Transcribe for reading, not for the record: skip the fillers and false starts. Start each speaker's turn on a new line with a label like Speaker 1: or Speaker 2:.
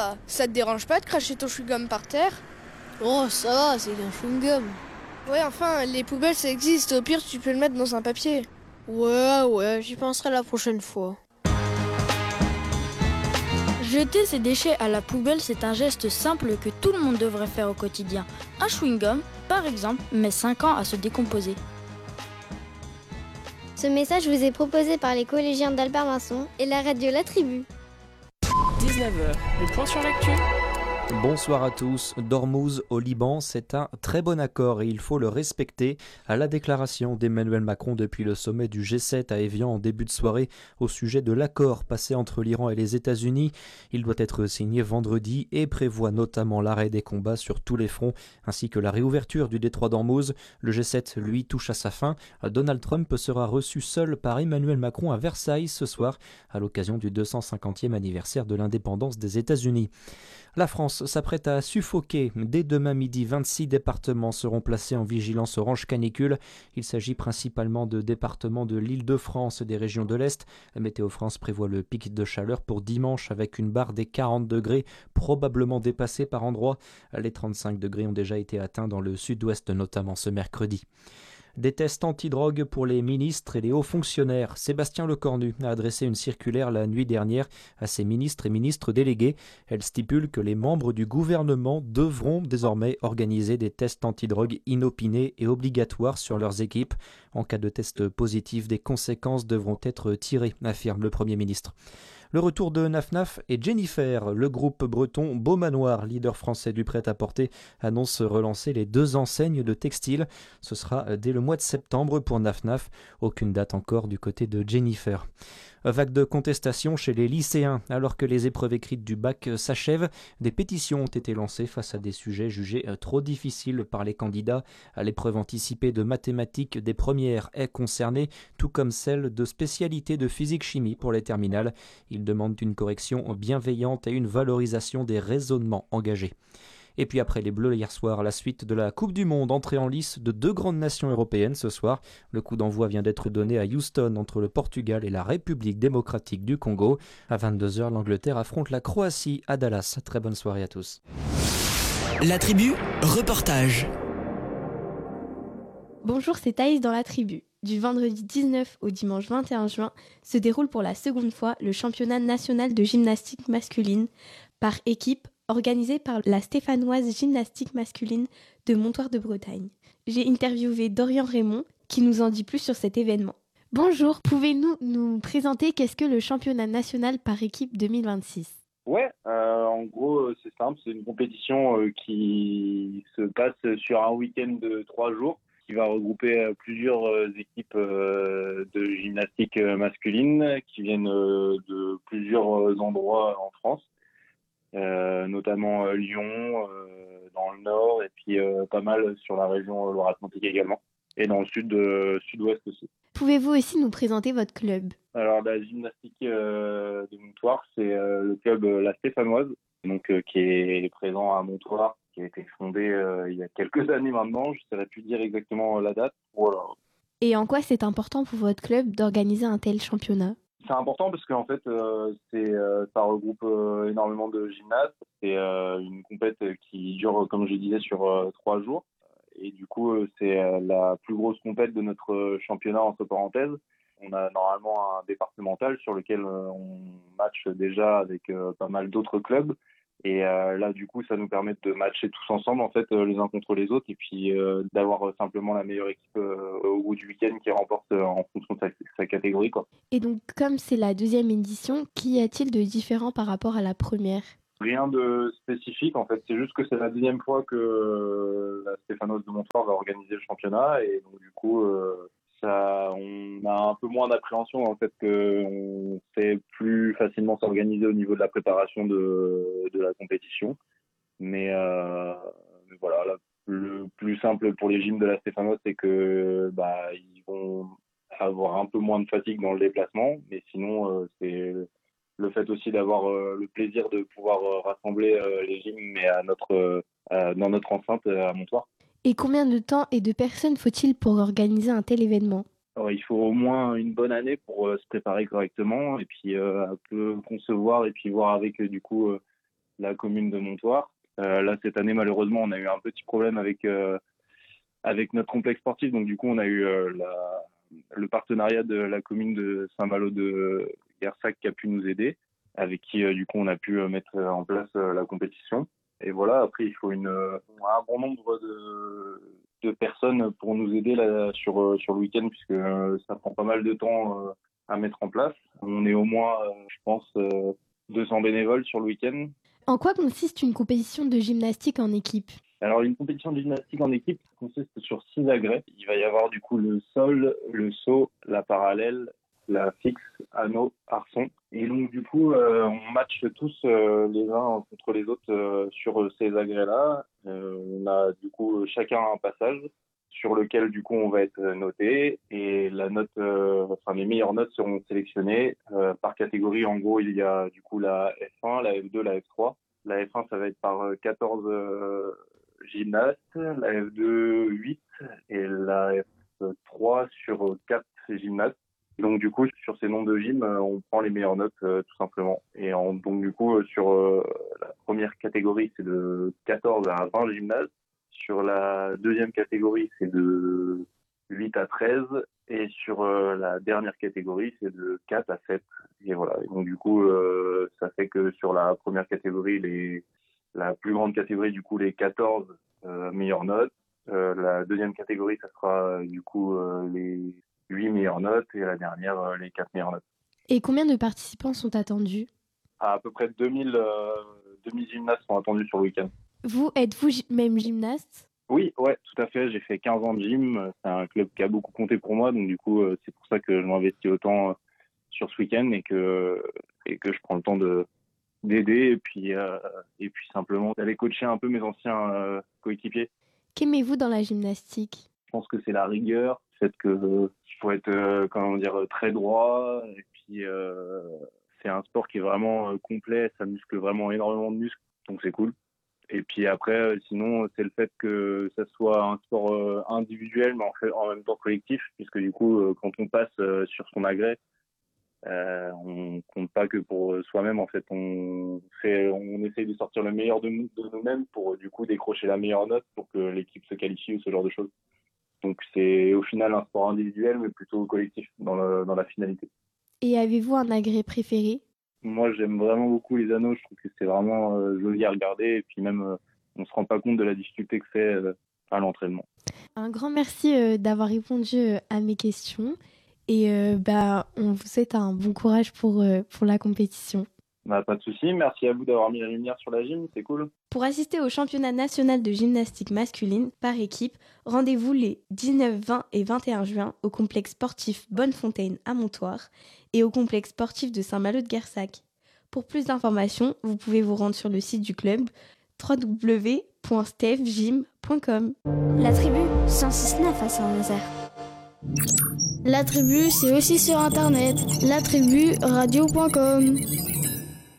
Speaker 1: va, ça te dérange pas de cracher ton chewing-gum par terre?
Speaker 2: Oh, ça va, c'est un chewing-gum.
Speaker 1: Ouais, enfin, les poubelles ça existe, au pire tu peux le mettre dans un papier.
Speaker 2: Ouais, j'y penserai la prochaine fois.
Speaker 3: Jeter ses déchets à la poubelle, c'est un geste simple que tout le monde devrait faire au quotidien. Un chewing-gum, par exemple, met 5 ans à se décomposer.
Speaker 4: Ce message vous est proposé par les collégiens d'Albert Vincent et la radio La Tribu.
Speaker 5: 19h, le point sur l'actu.
Speaker 6: Bonsoir à tous. Dormouz au Liban, c'est un très bon accord et il faut le respecter. À la déclaration d'Emmanuel Macron depuis le sommet du G7 à Évian en début de soirée au sujet de l'accord passé entre l'Iran et les États-Unis, il doit être signé vendredi et prévoit notamment l'arrêt des combats sur tous les fronts ainsi que la réouverture du détroit d'Ormuz. Le G7, lui, touche à sa fin. Donald Trump sera reçu seul par Emmanuel Macron à Versailles ce soir à l'occasion du 250e anniversaire de l'indépendance des États-Unis. La France s'apprête à suffoquer. Dès demain midi, 26 départements seront placés en vigilance orange canicule. Il s'agit principalement de départements de l'Île-de-France et des régions de l'Est. Météo France prévoit le pic de chaleur pour dimanche avec une barre des 40 degrés, probablement dépassée par endroits. Les 35 degrés ont déjà été atteints dans le sud-ouest, notamment ce mercredi. Des tests antidrogue pour les ministres et les hauts fonctionnaires. Sébastien Lecornu a adressé une circulaire la nuit dernière à ses ministres et ministres délégués. Elle stipule que les membres du gouvernement devront désormais organiser des tests antidrogue inopinés et obligatoires sur leurs équipes. En cas de test positif, des conséquences devront être tirées, affirme le Premier ministre. Le retour de Naf et Jennifer, le groupe breton Beaumanoir, leader français du prêt-à-porter, annonce relancer les 2 enseignes de textile. Ce sera dès le mois de septembre pour Naf. Aucune date encore du côté de Jennifer. Vague de contestation chez les lycéens. Alors que les épreuves écrites du bac s'achèvent, des pétitions ont été lancées face à des sujets jugés trop difficiles par les candidats. L'épreuve anticipée de mathématiques des premières est concernée, tout comme celle de spécialité de physique-chimie pour les terminales. Ils demandent une correction bienveillante et une valorisation des raisonnements engagés. Et puis après les Bleus hier soir, la suite de la Coupe du Monde, entrée en lice de 2 grandes nations européennes ce soir. Le coup d'envoi vient d'être donné à Houston entre le Portugal et la République démocratique du Congo. À 22h, l'Angleterre affronte la Croatie à Dallas. Très bonne soirée à tous.
Speaker 5: La Tribu, reportage.
Speaker 7: Bonjour, c'est Thaïs dans La Tribu. Du vendredi 19 au dimanche 21 juin se déroule pour la seconde fois le championnat national de gymnastique masculine par équipe organisé par la Stéphanoise Gymnastique Masculine de Montoire de Bretagne. J'ai interviewé Dorian Raymond qui nous en dit plus sur cet événement. Bonjour, pouvez-vous nous présenter qu'est-ce que le championnat national par équipe 2026 ?
Speaker 8: Ouais, en gros, c'est simple, c'est une compétition qui se passe sur un week-end de 3 jours, qui va regrouper plusieurs équipes de gymnastique masculine qui viennent de plusieurs endroits en France. Notamment Lyon, dans le nord, et puis pas mal sur la région Loire-Atlantique également, et dans le sud-ouest aussi.
Speaker 7: Pouvez-vous aussi nous présenter votre club ?
Speaker 8: Alors la gymnastique de Montoire, c'est le club La Stéphanoise, donc qui est présent à Montoire, qui a été fondé il y a quelques années maintenant, je ne saurais plus dire exactement la date. Voilà.
Speaker 7: Et en quoi c'est important pour votre club d'organiser un tel championnat ?
Speaker 8: C'est important parce qu'en fait, ça regroupe énormément de gymnastes. C'est une compète qui dure, comme je disais, sur 3 jours. Et du coup, c'est la plus grosse compète de notre championnat, entre parenthèses. On a normalement un départemental sur lequel on matche déjà avec pas mal d'autres clubs. Et là, du coup, ça nous permet de matcher tous ensemble, en fait, les uns contre les autres, et puis d'avoir simplement la meilleure équipe au bout du week-end qui remporte en fonction de sa catégorie, quoi.
Speaker 7: Et donc, comme c'est la 2e édition, qu'y a-t-il de différent par rapport à la première ?
Speaker 8: Rien de spécifique, en fait. C'est juste que c'est la 2e fois que la Stéphanoise de Montoire va organiser le championnat, et donc du coup, on a un peu moins d'appréhension, en fait, qu'on sait plus facilement s'organiser au niveau de la préparation de la compétition. Mais voilà, le plus simple pour les gyms de la Stéphanoise, c'est que ils vont avoir un peu moins de fatigue dans le déplacement, mais sinon c'est le fait aussi d'avoir le plaisir de pouvoir rassembler les gyms, mais dans notre enceinte à Montoire.
Speaker 7: Et combien de temps et de personnes faut-il pour organiser un tel événement ?
Speaker 8: Alors, il faut au moins une bonne année pour se préparer correctement, et puis un peu concevoir et puis voir avec du coup la commune de Montoire. Là, cette année, malheureusement, on a eu un petit problème avec notre complexe sportif. Donc, du coup, on a eu le partenariat de la commune de Saint-Malo de Guersac qui a pu nous aider, avec qui, du coup, on a pu mettre en place la compétition. Et voilà, après, il faut un bon nombre de personnes pour nous aider là, sur le week-end, puisque ça prend pas mal de temps à mettre en place. On est au moins, je pense, 200 bénévoles sur le week-end.
Speaker 7: En quoi consiste une compétition de gymnastique en équipe ?
Speaker 8: Alors, une compétition de gymnastique en équipe consiste sur 6 agrès. Il va y avoir du coup le sol, le saut, la parallèle, la fixe, anneau, arçon. Et donc, du coup, on matche tous les uns contre les autres sur ces agrès-là. On a du coup chacun un passage sur lequel, du coup, on va être noté. Et la note, les meilleures notes seront sélectionnées par catégorie. En gros, il y a du coup la F1, la F2, la F3. La F1, ça va être par 14 gymnastes, la F2, 8 et la F3 sur 4 gymnastes. Donc du coup, sur ces noms de gym, on prend les meilleures notes tout simplement. Et donc du coup, sur la première catégorie, c'est de 14 à 20 gymnastes. Sur la deuxième catégorie, c'est de 8 à 13. Et sur la dernière catégorie, c'est de 4 à 7. Et voilà. Et donc du coup, ça fait que sur la première catégorie, la plus grande catégorie, du coup, les 14 meilleures notes. La deuxième catégorie, ça sera du coup les 8 meilleures notes et la dernière, les 4 meilleures notes.
Speaker 7: Et combien de participants sont attendus ?
Speaker 8: À peu près 2000 gymnastes sont attendus sur le week-end.
Speaker 7: Vous, êtes-vous même gymnaste ?
Speaker 8: Oui, ouais, tout à fait. J'ai fait 15 ans de gym. C'est un club qui a beaucoup compté pour moi. Donc, du coup, c'est pour ça que je m'investis autant sur ce week-end et que je prends le temps d'aider et puis simplement d'aller coacher un peu mes anciens coéquipiers.
Speaker 7: Qu'aimez-vous dans la gymnastique ?
Speaker 8: Je pense que c'est la rigueur, le fait qu'il faut être très droit et puis c'est un sport qui est vraiment complet, ça muscle vraiment énormément de muscles, donc c'est cool. Et puis après, sinon, c'est le fait que ça soit un sport individuel, mais en même temps collectif, puisque du coup, quand on passe sur son agrès, on compte pas que pour soi-même. En fait, on essaye de sortir le meilleur de nous-mêmes pour du coup décrocher la meilleure note pour que l'équipe se qualifie ou ce genre de choses. Donc c'est au final un sport individuel, mais plutôt collectif dans la finalité.
Speaker 7: Et avez-vous un agrès préféré ?
Speaker 8: Moi, j'aime vraiment beaucoup les anneaux. Je trouve que c'est vraiment joli à regarder. Et puis même, on se rend pas compte de la difficulté que c'est à l'entraînement.
Speaker 7: Un grand merci d'avoir répondu à mes questions. Et on vous souhaite un bon courage pour la compétition.
Speaker 8: Pas de souci. Merci à vous d'avoir mis la lumière sur la gym. C'est cool.
Speaker 7: Pour assister au championnat national de gymnastique masculine par équipe, rendez-vous les 19, 20 et 21 juin au complexe sportif Bonnefontaine à Montoire et au complexe sportif de Saint-Malo de Guersac. Pour plus d'informations, vous pouvez vous rendre sur le site du club www.stevgym.com.
Speaker 3: La tribu 106.9 à Saint-Nazaire.
Speaker 4: La tribu, c'est aussi sur internet, latribu-radio.com.